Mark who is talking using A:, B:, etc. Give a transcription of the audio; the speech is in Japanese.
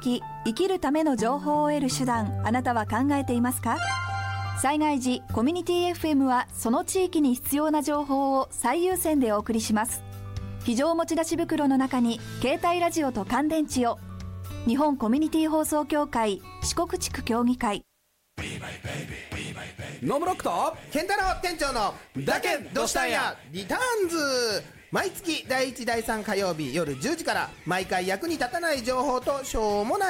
A: き生きるための情報を得る手段、あなたは考えていますか？災害時、コミュニティ FM はその地域に必要な情報を最優先でお送りします。非常持ち出し袋の中に携帯ラジオと乾電池を。日本コミュニティ放送協会四国地区協議会。
B: ノムロックと
C: 健太郎店長の
B: だけどしたんや
C: リターンズ。毎月第1第3火曜日夜10時から毎回役に立たない情報としょうもない